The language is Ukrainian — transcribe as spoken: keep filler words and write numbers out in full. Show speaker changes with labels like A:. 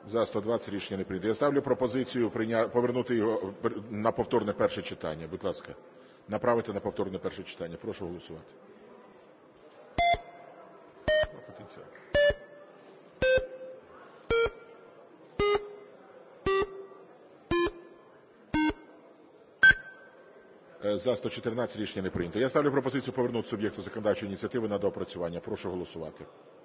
A: За сто двадцять рішення не прийнято. Я ставлю пропозицію прийня... повернути його на повторне перше читання. Будь ласка, направити на повторне перше читання. Прошу голосувати. За сто чотирнадцять рішення не прийнято. Я ставлю пропозицію повернути суб'єкту законодавчої ініціативи на доопрацювання. Прошу голосувати.